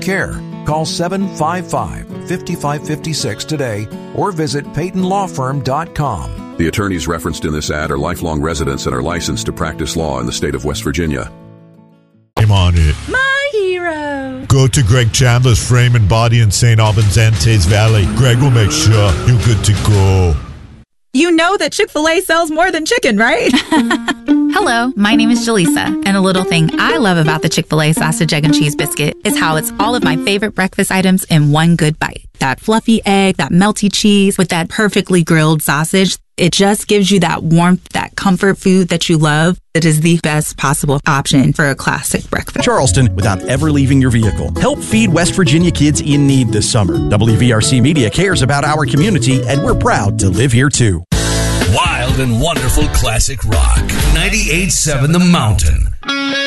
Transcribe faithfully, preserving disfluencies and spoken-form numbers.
care. Call seven five five, five five five six today or visit peyton law firm dot com. The attorneys referenced in this ad are lifelong residents and are licensed to practice law in the state of West Virginia. I'm on it. My hero. Go to Greg Chandler's Frame and Body in Saint Albans, Antes Valley. Greg will make sure you're good to go. You know that Chick-fil-A sells more than chicken, right? Hello, my name is Jaleesa, and a little thing I love about the Chick-fil-A sausage, egg, and cheese biscuit is how it's all of my favorite breakfast items in one good bite. That fluffy egg, that melty cheese with that perfectly grilled sausage. It just gives you that warmth, that comfort food that you love. It is the best possible option for a classic breakfast. Charleston, without ever leaving your vehicle. Help feed West Virginia kids in need this summer. W V R C Media cares about our community, and we're proud to live here too. Wild and wonderful classic rock. ninety-eight point seven The Mountain.